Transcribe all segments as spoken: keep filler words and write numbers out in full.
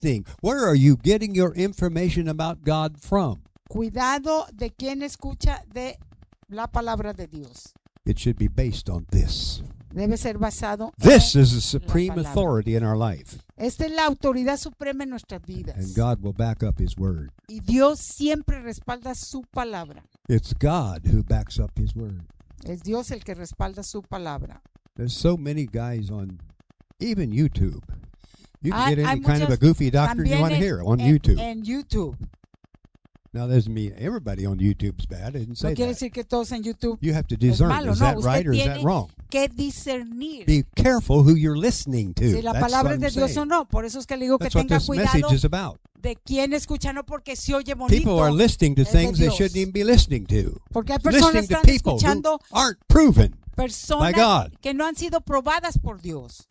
listening? Where are you getting your information about God from? Cuidado de quien escucha de la palabra de Dios. It should be based on this. Debe ser basado This en is the supreme la palabra. authority in our life. Esta es la autoridad suprema en nuestras vidas. And God will back up His word. Y Dios siempre respalda su palabra. It's God who backs up His word. Es Dios el que respalda su palabra. There's so many guys on, even YouTube. You can Hay- get hay any kind of a muchas goofy doctrine you también want to en- hear on en- YouTube. En YouTube. Now, doesn't mean everybody on YouTube's bad. I didn't say No quiere that. decir que todos en YouTube You have to es discern. malo. Is No, that usted right or is that tiene wrong? que discernir Be careful who you're listening to. si la That's palabra what es de I'm Dios o saying. no. Por eso es que le digo que That's what tenga this message cuidado is about. de quién escucha, no porque se oye bonito. People are listening to es de things they Dios. shouldn't even be listening to. Porque hay personas Listening que to están people who escuchando aren't proven. personas by God. que no han sido probadas por Dios.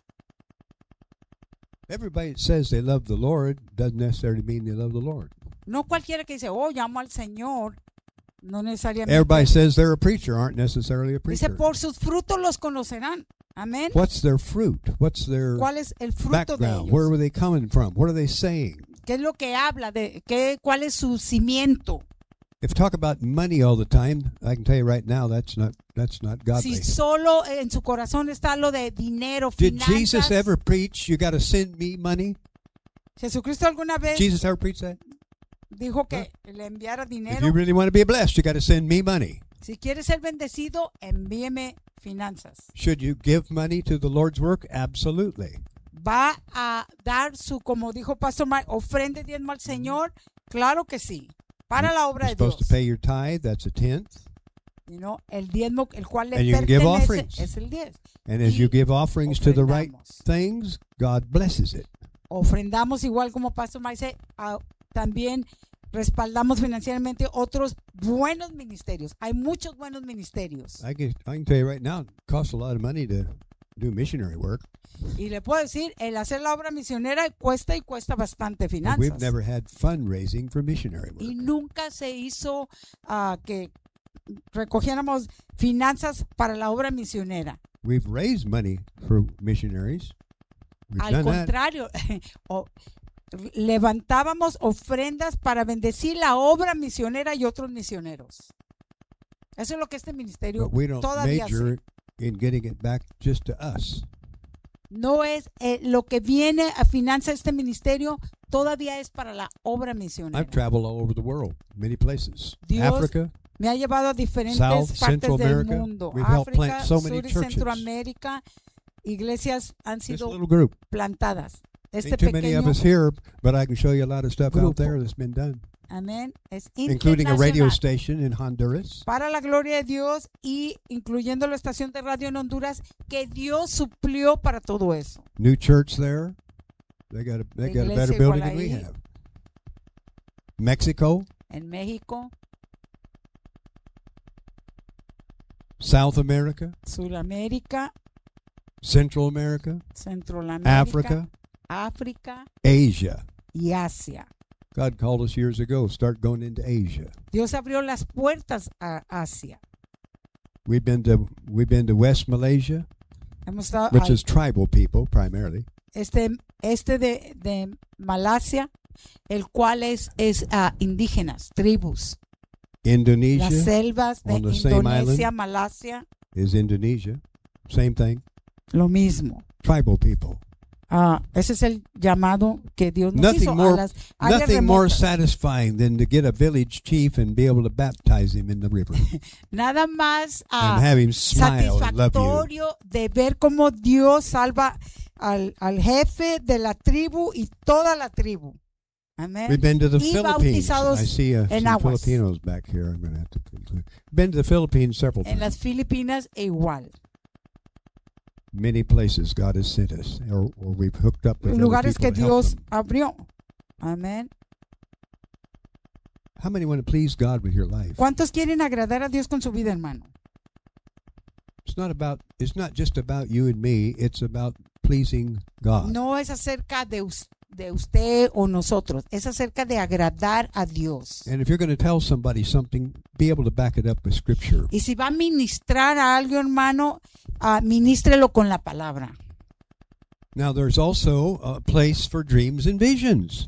Everybody that says they love the Lord doesn't necessarily mean they love the Lord. No cualquiera que dice, oh, llamo al Señor, no necesariamente. Everybody says they're a preacher aren't necessarily a Dice, preacher. por sus frutos los conocerán. Amén. What's their fruit? What's their ¿Cuál es el fruto de background? Where ellos? were they coming from? What are they saying? ¿Qué es lo que habla? De, qué, ¿Cuál es su cimiento? If you talk about money all the time, I can tell you right now that's not that's not godly. Si solo en su corazón está lo de dinero, Did finanzas. Jesus ever preach, you got to send me money? Jesucristo alguna vez Jesus ever preach that? dijo que le enviara If dinero. you really want to be blessed, you got to send me money. Si quieres ser bendecido, envíeme finanzas. Should you give money to the Lord's work? Absolutely. ¿Va a dar su, como dijo Pastor Mike, ofrenda y diezmo al Señor? Claro que sí. Para la obra You're de supposed Dios. to pay your tithe, that's a tenth. You know, el diezmo, el cual le And you can give pertenece, offerings. es el diez. And as Y you give offerings to the right ofrendamos. things, God blesses it. Ofrendamos igual como Pastor Mike dice, a- también respaldamos financieramente otros buenos ministerios. Hay muchos buenos ministerios. I can, I can tell you right now, it costs a lot of money to do missionary work. Y le puedo decir, el hacer la obra misionera cuesta y cuesta bastante But we've finanzas. never had fundraising for missionary Y work. nunca se hizo ah, que recogiéramos finanzas para la obra misionera. We've raised money for missionaries. We've Al done that. contrario, o- levantábamos ofrendas para bendecir la obra misionera y otros misioneros. Eso es lo que este ministerio But we don't todavía major hace. in getting it back just to us. No es eh, lo que viene a financiar este ministerio, todavía es para la obra misionera. I've traveled all over the world, many places. Dios Africa, Me ha llevado a diferentes South, partes Central del America. mundo. We've helped África, plant so many Sur y churches. Centroamérica. Iglesias han this sido little group. plantadas. Este Ain't too many of pequeño, us here, but I can show you a lot of stuff out grupo. there that's been done, amén, es including a radio internacional. station in Honduras. Para la gloria de Dios y incluyendo la estación de radio en Honduras que Dios suplió para todo eso. New church there. They got a they got a better Iglesia building igual than we ahí. have. Mexico, En México, South America, Sudamérica, Central America, Centroamérica, Africa, África Asia. y Asia. God called us years ago. Start going into Asia. Dios abrió las puertas a Asia. We've been to we've been to West Malaysia, Hemos estado which al- is tribal people primarily. este este de, de Malasia, el cual es, es ah, indígenas, tribus. Las Indonesia selvas de on the same Indonesia, island. Malasia, is Indonesia. Same thing. lo mismo. Tribal people. Ah, ese es el llamado que Dios nos Nothing hizo more- a las áreas Nothing more remotas. satisfying than to get a village chief and be able to baptize him in the river Nada más ah, and have him smile and love you. satisfactorio de ver cómo Dios salva al, al jefe de la tribu y toda la tribu. Amén. We've been to the Y Philippines. bautizados I see uh, en some aguas. Filipinos back here. I'm going to have to conclude. Been to the Philippines several En times. las Filipinas e igual. Many places God has sent us, or, or we've hooked up with other Lugares que people to help Dios them. abrió. Amén. How many want to please God with your life? ¿Cuántos quieren agradar a Dios con su vida, hermano? It's not about. It's not just about you and me. It's about pleasing God. No es acerca de, us- de usted o nosotros, es acerca de agradar a Dios. And if you're going to tell somebody something, be able to back it up with Scripture. Y si va a ministrar a alguien, hermano, ah, ministrelo con la palabra. Now, there's also a place for dreams and visions.